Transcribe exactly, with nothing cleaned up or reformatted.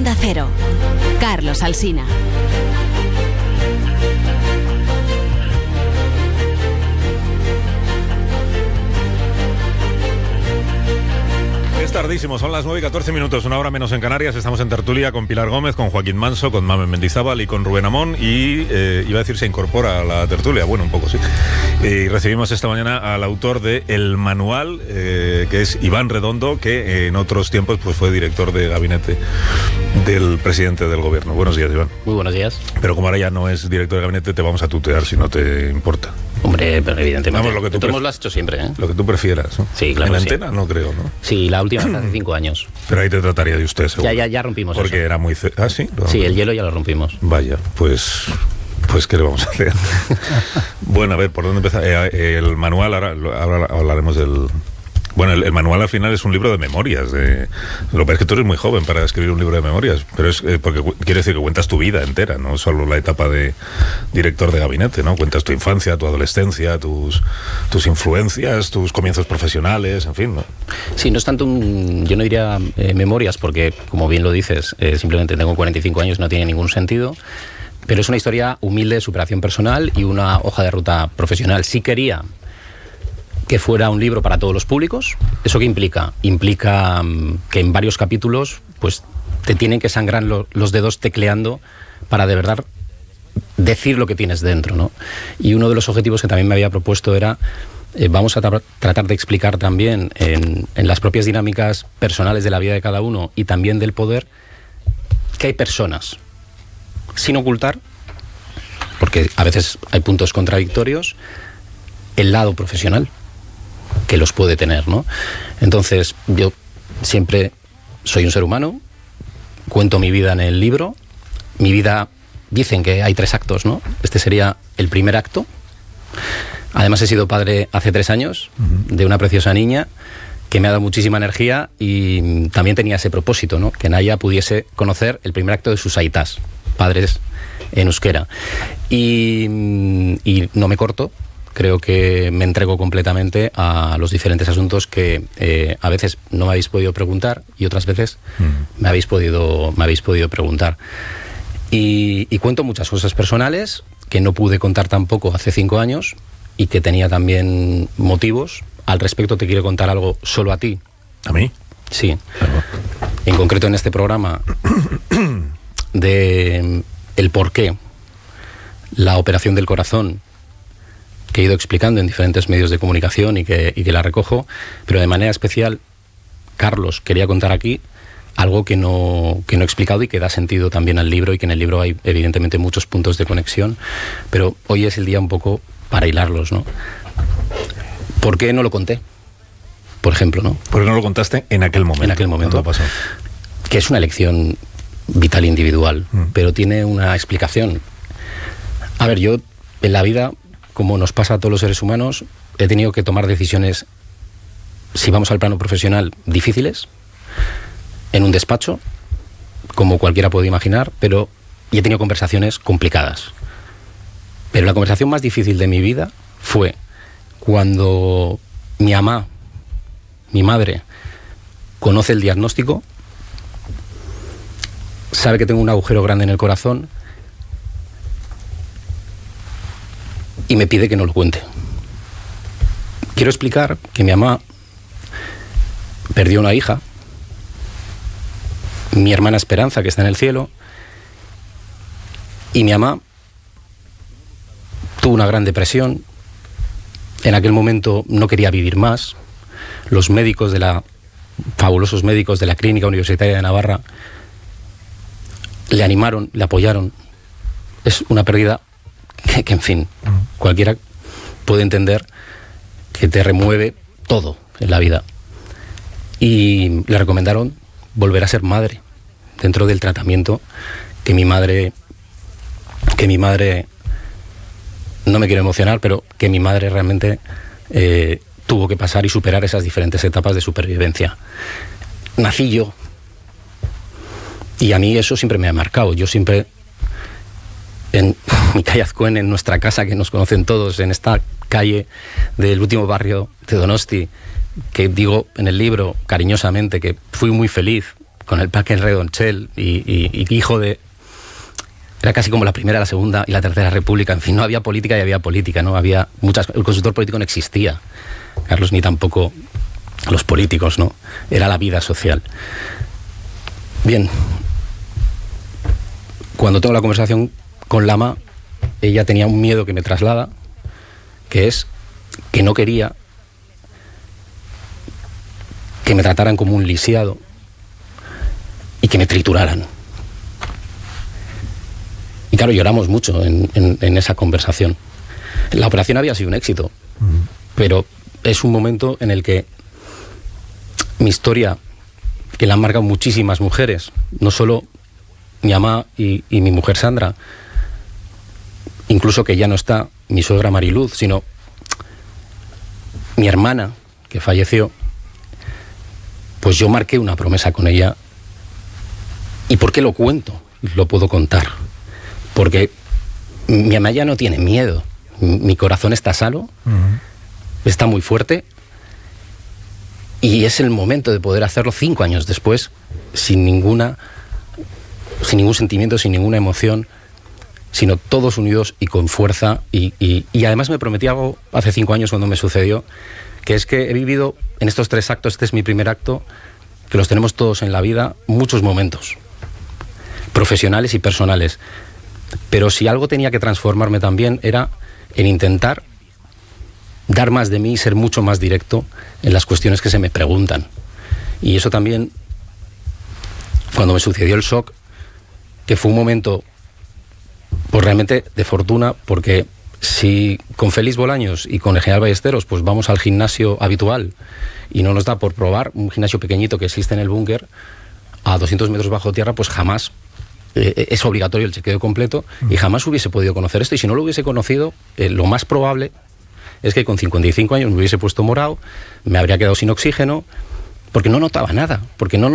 Onda Cero. Carlos Alsina. Es tardísimo, son las nueve y catorce minutos, una hora menos en Canarias. Estamos en tertulia con Pilar Gómez, con Joaquín Manso, con Mamen Mendizábal y con Rubén Amón. Y eh, iba a decir se incorpora a la tertulia, bueno, un poco sí. Y recibimos esta mañana al autor de El Manual, eh, que es Iván Redondo, que en otros tiempos pues fue director de gabinete del presidente del gobierno. Buenos días, Iván. Muy buenos días. Pero como ahora ya no es director de gabinete, te vamos a tutear si no te importa. Hombre, pero evidentemente. Vamos, lo que tú Todos pref- lo has hecho siempre, ¿eh? Lo que tú prefieras, ¿no? Sí, claro. En la sí. antena no creo, ¿no? Sí, la última vez hace cinco años. Pero ahí te trataría de usted, seguro. Ya, ya, ya rompimos Porque eso. era muy... ce- ¿Ah, sí? Lo- Sí, el hielo ya lo rompimos. Vaya, pues... Pues, ¿qué le vamos a hacer? Bueno, a ver, ¿por dónde empezar? Eh, el manual, ahora, ahora hablaremos del... Bueno, el, el manual al final es un libro de memorias. De, lo que pasa es que tú eres muy joven para escribir un libro de memorias, pero es eh, porque cu- quiere decir que cuentas tu vida entera, no solo la etapa de director de gabinete, ¿no? Cuentas tu infancia, tu adolescencia, tus, tus influencias, tus comienzos profesionales, en fin, ¿no? Sí, no es tanto un... Yo no diría eh, memorias, porque, como bien lo dices, eh, simplemente tengo cuarenta y cinco años, no tiene ningún sentido. Pero es una historia humilde de superación personal y una hoja de ruta profesional. Sí quería que fuera un libro para todos los públicos. ¿Eso qué implica? Implica um, que en varios capítulos pues te tienen que sangrar lo, los dedos tecleando para de verdad decir lo que tienes dentro, ¿no? Y uno de los objetivos que también me había propuesto era eh, vamos a tra- tratar de explicar también en, en las propias dinámicas personales de la vida de cada uno y también del poder que hay personas, sin ocultar, porque a veces hay puntos contradictorios, el lado profesional que los puede tener, ¿no? Entonces, yo siempre soy un ser humano, cuento mi vida en el libro. Mi vida, dicen que hay tres actos, ¿no? Este sería el primer acto. Además, he sido padre hace tres años uh-huh. de una preciosa niña que me ha dado muchísima energía y también tenía ese propósito, ¿no? Que Naya pudiese conocer el primer acto de sus aitas, padres en euskera. Y, y no me corto. Creo que me entrego completamente a los diferentes asuntos que eh, a veces no me habéis podido preguntar y otras veces mm. me habéis podido me habéis podido preguntar. Y, y cuento muchas cosas personales que no pude contar tampoco hace cinco años y que tenía también motivos. Al respecto te quiero contar algo solo a ti. ¿A mí? Sí. Claro. En concreto en este programa de el por qué la operación del corazón, que he ido explicando en diferentes medios de comunicación y que, y que la recojo, pero de manera especial, Carlos quería contar aquí algo que no, que no he explicado y que da sentido también al libro, y que en el libro hay evidentemente muchos puntos de conexión, pero hoy es el día un poco para hilarlos, ¿no? ¿Por qué no lo conté? Por ejemplo, ¿no? ¿Por qué no lo contaste en aquel momento? En aquel momento. Pasó? Que es una elección vital e individual, mm. pero tiene una explicación. A ver, yo en la vida, como nos pasa a todos los seres humanos, he tenido que tomar decisiones, si vamos al plano profesional, difíciles, en un despacho, como cualquiera puede imaginar, pero y he tenido conversaciones complicadas. Pero la conversación más difícil de mi vida fue cuando mi mamá, mi madre, conoce el diagnóstico, sabe que tengo un agujero grande en el corazón y me pide que no lo cuente. Quiero explicar que mi mamá perdió una hija, mi hermana Esperanza, que está en el cielo, y mi mamá tuvo una gran depresión. En aquel momento no quería vivir más. Los médicos de la, fabulosos médicos de la Clínica Universitaria de Navarra le animaron, le apoyaron. Es una pérdida que, que en fin, cualquiera puede entender que te remueve todo en la vida. Y le recomendaron volver a ser madre dentro del tratamiento que mi madre, que mi madre, no me quiero emocionar, pero que mi madre realmente eh, tuvo que pasar y superar esas diferentes etapas de supervivencia. Nací yo, y a mí eso siempre me ha marcado. Yo siempre, en mi calle Azcuen, en nuestra casa, que nos conocen todos, en esta calle del último barrio de Donosti, que digo en el libro cariñosamente que fui muy feliz con el Parque Redonchel y, y, y hijo de... Era casi como la primera, la segunda y la tercera república. En fin, no había política y había política, ¿no? Había muchas... El consultor político no existía, Carlos, ni tampoco los políticos, ¿no? Era la vida social. Bien. Cuando tengo la conversación con Lama, ella tenía un miedo que me traslada, que es que no quería que me trataran como un lisiado y que me trituraran. Y claro, lloramos mucho en, en, en esa conversación. La operación había sido un éxito, uh-huh. pero es un momento en el que mi historia, que la han marcado muchísimas mujeres, no solo mi mamá y, y mi mujer Sandra, incluso que ya no está mi suegra Mariluz, sino mi hermana, que falleció, pues yo marqué una promesa con ella. ¿Y por qué lo cuento? Lo puedo contar. Porque mi mamá ya no tiene miedo. Mi corazón está sano, uh-huh. está muy fuerte, y es el momento de poder hacerlo cinco años después, sin ninguna, sin ningún sentimiento, sin ninguna emoción, sino todos unidos y con fuerza. Y, y, y además me prometí algo hace cinco años cuando me sucedió, que es que he vivido en estos tres actos, este es mi primer acto, que los tenemos todos en la vida, muchos momentos, profesionales y personales. Pero si algo tenía que transformarme también era en intentar dar más de mí y ser mucho más directo en las cuestiones que se me preguntan. Y eso también, cuando me sucedió el shock, que fue un momento pues realmente de fortuna, porque si con Félix Bolaños y con el general Ballesteros pues vamos al gimnasio habitual y no nos da por probar un gimnasio pequeñito que existe en el búnker a doscientos metros bajo tierra, pues jamás eh, es obligatorio el chequeo completo y jamás hubiese podido conocer esto. Y si no lo hubiese conocido, eh, lo más probable es que con cincuenta y cinco años me hubiese puesto morado, me habría quedado sin oxígeno, porque no notaba nada, porque no